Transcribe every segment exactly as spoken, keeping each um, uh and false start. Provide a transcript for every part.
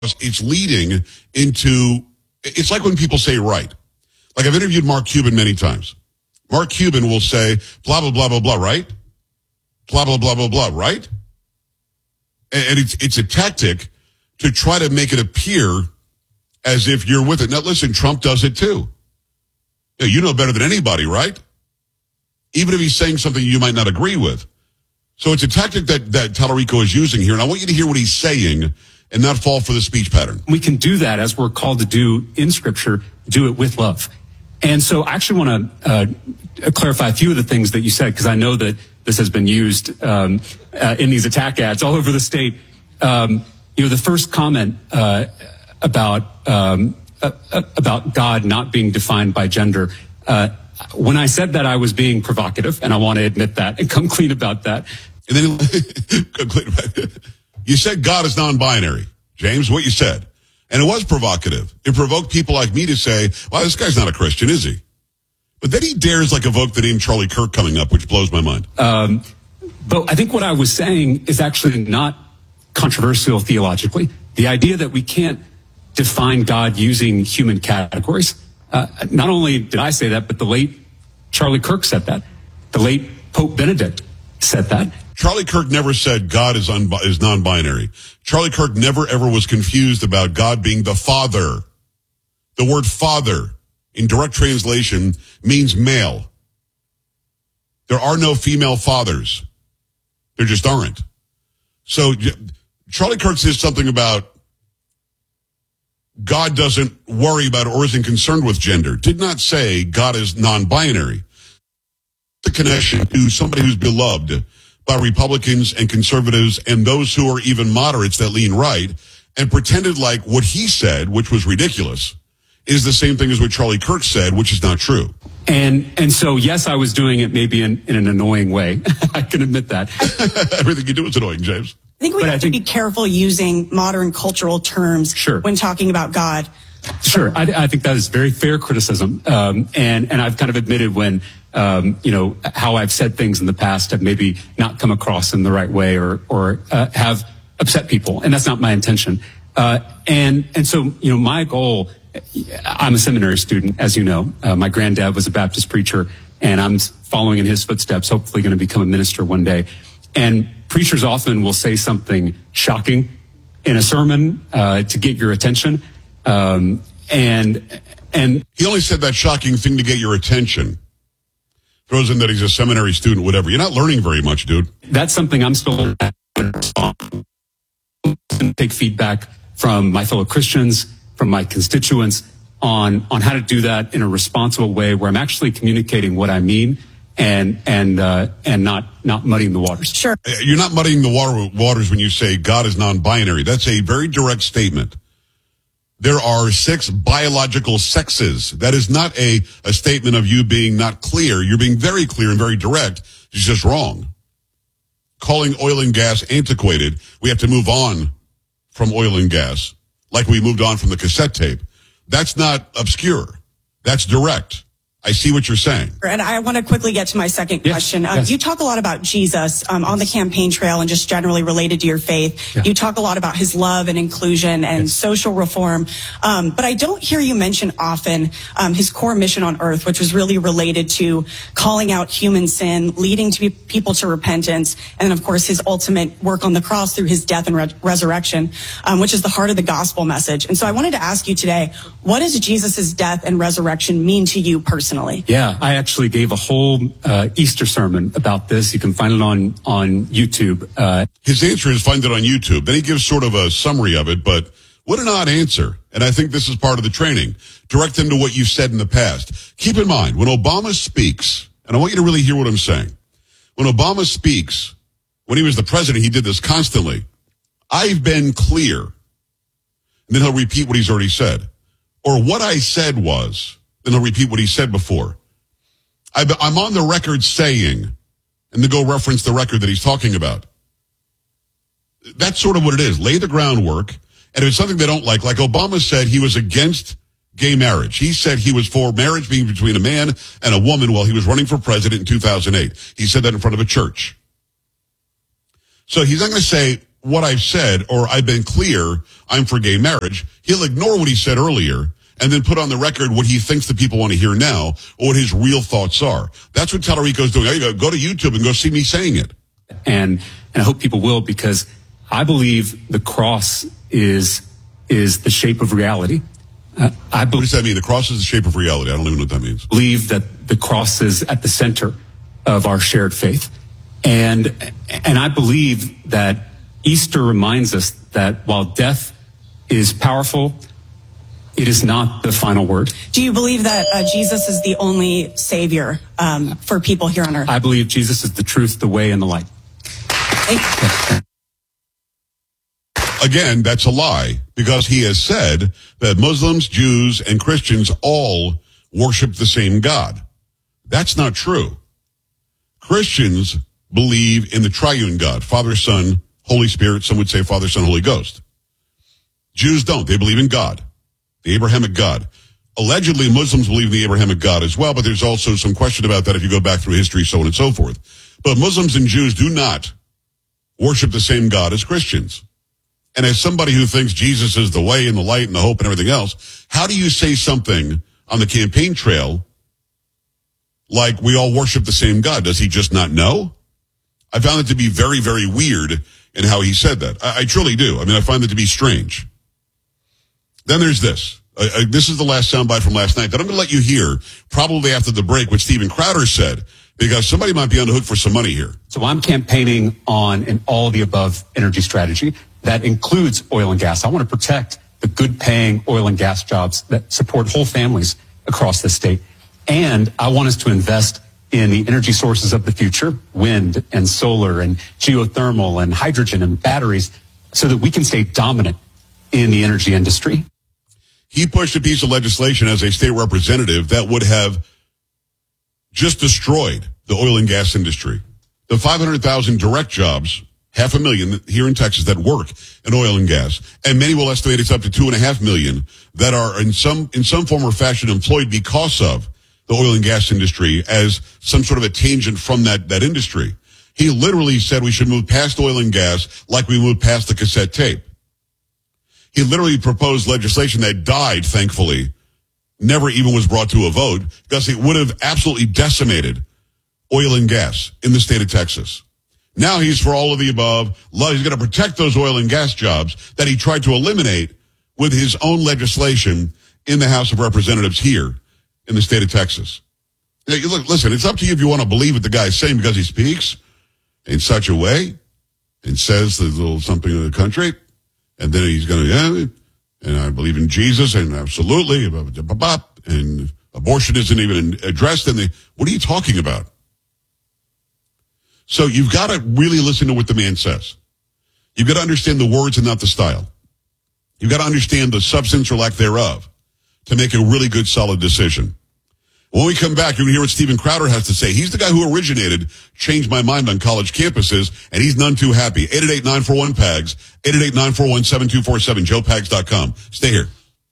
it's leading into, it's like when people say right. Like I've interviewed Mark Cuban many times. Mark Cuban will say, blah, blah, blah, blah, blah, right? Blah, blah, blah, blah, blah, right? And, and it's, it's a tactic to try to make it appear as if you're with it. Now, listen, Trump does it too. Yeah, you know better than anybody, right? Even if he's saying something you might not agree with. So it's a tactic that, that Tallarico is using here. And I want you to hear what he's saying and not fall for the speech pattern. We can do that as we're called to do in Scripture, do it with love. And so I actually want to uh, clarify a few of the things that you said, because I know that this has been used um, uh, in these attack ads all over the state. Um, you know, the first comment uh, about um, uh, about God not being defined by gender, uh, when I said that, I was being provocative, and I want to admit that and come clean about that. And then you said God is non-binary, James, what you said. And it was provocative. It provoked people like me to say, well, this guy's not a Christian, is he? But then he dares like evoke the name Charlie Kirk coming up, which blows my mind. Um, but I think what I was saying is actually not controversial theologically. The idea that we can't define God using human categories. Uh, not only did I say that, but the late Charlie Kirk said that. The late Pope Benedict said that. Charlie Kirk never said God is, un- is non-binary. Charlie Kirk never ever was confused about God being the Father. The word Father in direct translation means male. There are no female fathers. There just aren't. So Charlie Kirk says something about God doesn't worry about or isn't concerned with gender. Did not say God is non-binary. The connection to somebody who's beloved by Republicans and conservatives and those who are even moderates that lean right, and pretended like what he said, which was ridiculous, is the same thing as what Charlie Kirk said, which is not true. And and so, yes, I was doing it maybe in, in an annoying way. I can admit that. Everything you do is annoying, James. I think we But have I to think, be careful using modern cultural terms sure. when talking about God. Sure. I, I think that is very fair criticism. Um, and, and I've kind of admitted when, um, you know, how I've said things in the past have maybe not come across in the right way or, or, uh, have upset people. And that's not my intention. Uh, and, and so, you know, my goal, I'm a seminary student, as you know. Uh, my granddad was a Baptist preacher, and I'm following in his footsteps, hopefully going to become a minister one day. And preachers often will say something shocking in a sermon, uh, to get your attention. Um, and, and he only said that shocking thing to get your attention. Throws in that he's a seminary student, whatever. You're not learning very much, dude. That's something I'm still learning. Take feedback from my fellow Christians, from my constituents on, on how to do that in a responsible way where I'm actually communicating what I mean and, and, uh, and not, not muddying the waters. Sure. You're not muddying the water, waters when you say God is non-binary. That's a very direct statement. There are six biological sexes. That is not a, a statement of you being not clear. You're being very clear and very direct. It's just wrong. Calling oil and gas antiquated, we have to move on from oil and gas, like we moved on from the cassette tape. That's not obscure. That's direct. I see what you're saying. And I want to quickly get to my second yes, question. Um, yes. You talk a lot about Jesus um, on the campaign trail and just generally related to your faith. Yeah. You talk a lot about his love and inclusion and yes. social reform. Um, but I don't hear you mention often um, his core mission on earth, which was really related to calling out human sin, leading to people to repentance, and then, of course, his ultimate work on the cross through his death and re- resurrection, um, which is the heart of the gospel message. And so I wanted to ask you today, what does Jesus' death and resurrection mean to you personally? Yeah, I actually gave a whole uh, Easter sermon about this. You can find it on, on YouTube. Uh, His answer is find it on YouTube. Then he gives sort of a summary of it, but what an odd answer. And I think this is part of the training. Direct them to what you've said in the past. Keep in mind, when Obama speaks, and I want you to really hear what I'm saying. When Obama speaks, when he was the president, he did this constantly. I've been clear. And then he'll repeat what he's already said. Or what I said was... Then he'll repeat what he said before. I'm on the record saying, and then go reference the record that he's talking about. That's sort of what it is. Lay the groundwork, and if it's something they don't like, like Obama said he was against gay marriage. He said he was for marriage being between a man and a woman while he was running for president in two thousand eight. He said that in front of a church. So he's not going to say what I've said or I've been clear, I'm for gay marriage, he'll ignore what he said earlier and then put on the record what he thinks the people want to hear now or what his real thoughts are. That's what Tallarico's doing. Go, go to YouTube and go see me saying it. And, and I hope people will, because I believe the cross is, is the shape of reality. Uh, I be- what does that mean? The cross is the shape of reality. I don't even know what that means. believe that the cross is at the center of our shared faith. And, and I believe that Easter reminds us that while death is powerful, it is not the final word. Do you believe that uh, Jesus is the only savior um, for people here on earth? I believe Jesus is the truth, the way, and the light. Thank you. Again, that's a lie, because he has said that Muslims, Jews, and Christians all worship the same God. That's not true. Christians believe in the triune God, Father, Son, Holy Spirit. Some would say Father, Son, Holy Ghost. Jews don't. They believe in God, the Abrahamic God. Allegedly, Muslims believe in the Abrahamic God as well, but there's also some question about that if you go back through history, so on and so forth. But Muslims and Jews do not worship the same God as Christians. And as somebody who thinks Jesus is the way and the light and the hope and everything else, how do you say something on the campaign trail like we all worship the same God? Does he just not know? I found it to be very, very weird in how he said that. I, I truly do. I mean, I find it to be strange. Then there's this. Uh, uh, this is the last soundbite from last night that I'm going to let you hear probably after the break what Steven Crowder said, because somebody might be on the hook for some money here. So I'm campaigning on an all-of-the-above energy strategy that includes oil and gas. I want to protect the good-paying oil and gas jobs that support whole families across the state. And I want us to invest in the energy sources of the future, wind and solar and geothermal and hydrogen and batteries, so that we can stay dominant in the energy industry. He pushed a piece of legislation as a state representative that would have just destroyed the oil and gas industry. The five hundred thousand direct jobs, half a million here in Texas that work in oil and gas, and many will estimate it's up to two and a half million that are in some in some form or fashion employed because of the oil and gas industry as some sort of a tangent from that, that industry. He literally said we should move past oil and gas like we moved past the cassette tape. He literally proposed legislation that died, thankfully, never even was brought to a vote, because it would have absolutely decimated oil and gas in the state of Texas. Now he's for all of the above. He's going to protect those oil and gas jobs that he tried to eliminate with his own legislation in the House of Representatives here in the state of Texas. Now, you look, listen, it's up to you if you want to believe what the guy's saying, because he speaks in such a way and says a little something in the country, and then he's going to, yeah, and I believe in Jesus, and absolutely, and abortion isn't even addressed in the, what are you talking about? So you've got to really listen to what the man says. You've got to understand the words and not the style. You've got to understand the substance or lack thereof to make a really good, solid decision. When we come back, you're going to hear what Steven Crowder has to say. He's the guy who originated Change My Mind on college campuses, and he's none too happy. eight eight eight, nine four one, P A G S, eight eight eight, nine four one, seven two four seven, joe pags dot com. Stay here.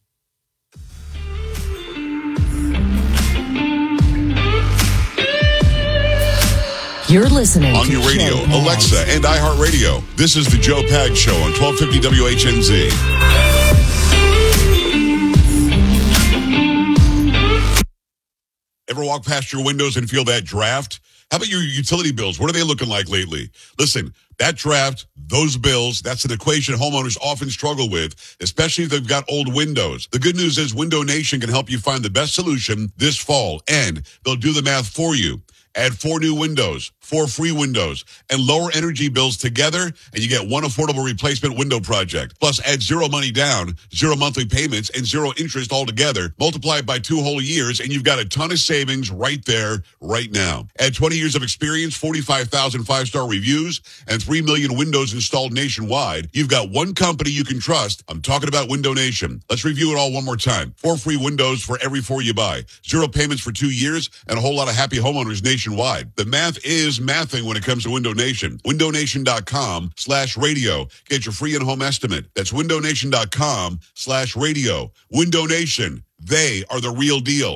You're listening on to your radio, Joe Pags. Alexa, and iHeartRadio. This is the Joe Pags Show on twelve fifty W H N Z. Ever walk past your windows and feel that draft? How about your utility bills? What are they looking like lately? Listen, that draft, those bills, that's an equation homeowners often struggle with, especially if they've got old windows. The good news is Window Nation can help you find the best solution this fall, and they'll do the math for you. Add four new windows, four free windows, and lower energy bills together, and you get one affordable replacement window project. Plus, add zero money down, zero monthly payments, and zero interest altogether. Multiply it by two whole years, and you've got a ton of savings right there, right now. Add twenty years of experience, forty-five thousand five-star reviews, and three million windows installed nationwide. You've got one company you can trust. I'm talking about Window Nation. Let's review it all one more time. Four free windows for every four you buy. Zero payments for two years, and a whole lot of happy homeowners nationwide. The math is mathing when it comes to Window Nation. window nation dot com slash radio. Get your free in-home estimate. That's window nation dot com slash radio. Window Nation. They are the real deal.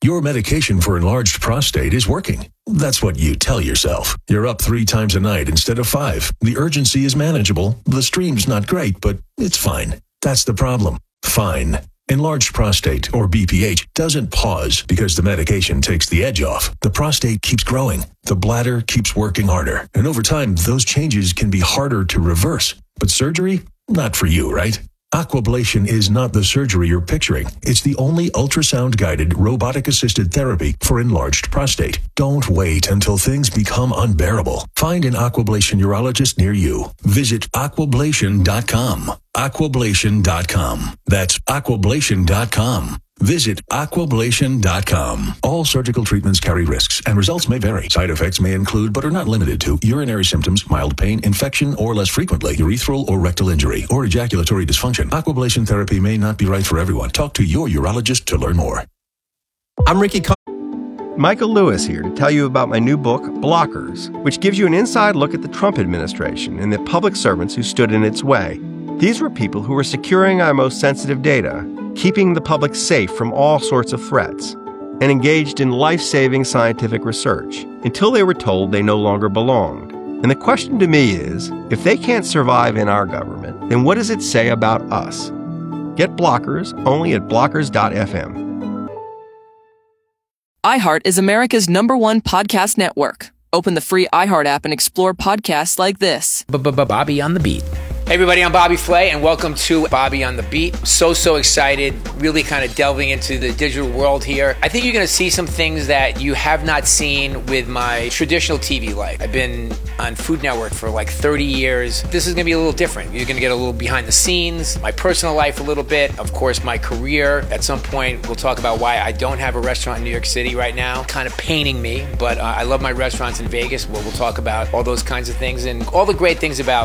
Your medication for enlarged prostate is working. That's what you tell yourself. You're up three times a night instead of five. The urgency is manageable. The stream's not great, but it's fine. That's the problem. Fine. Enlarged prostate, or B P H, doesn't pause because the medication takes the edge off. The prostate keeps growing. The bladder keeps working harder. And over time, those changes can be harder to reverse. But surgery? Not for you, right? Aquablation is not the surgery you're picturing. It's the only ultrasound-guided, robotic-assisted therapy for enlarged prostate. Don't wait until things become unbearable. Find an Aquablation urologist near you. Visit aquablation dot com. aquablation dot com. That's aquablation dot com. Visit aquablation dot com. All surgical treatments carry risks, and results may vary. Side effects may include, but are not limited to, urinary symptoms, mild pain, infection, or less frequently, urethral or rectal injury, or ejaculatory dysfunction. Aquablation therapy may not be right for everyone. Talk to your urologist to learn more. I'm Ricky Con- Michael Lewis here to tell you about my new book, Blockers, which gives you an inside look at the Trump administration and the public servants who stood in its way. These were people who were securing our most sensitive data, keeping the public safe from all sorts of threats, and engaged in life-saving scientific research until they were told they no longer belonged. And the question to me is, if they can't survive in our government, then what does it say about us? Get Blockers only at blockers dot f m. iHeart is America's number one podcast network. Open the free iHeart app and explore podcasts like this. Bobby on the Beat. Hey everybody, I'm Bobby Flay, and welcome to Bobby on the Beat. So, so excited, really kind of delving into the digital world here. I think you're going to see some things that you have not seen with my traditional T V life. I've been on Food Network for like thirty years. This is going to be a little different. You're going to get a little behind the scenes, my personal life a little bit, of course, my career. At some point, we'll talk about why I don't have a restaurant in New York City right now. Kind of paining me, but uh, I love my restaurants in Vegas. Well, we'll talk about all those kinds of things and all the great things about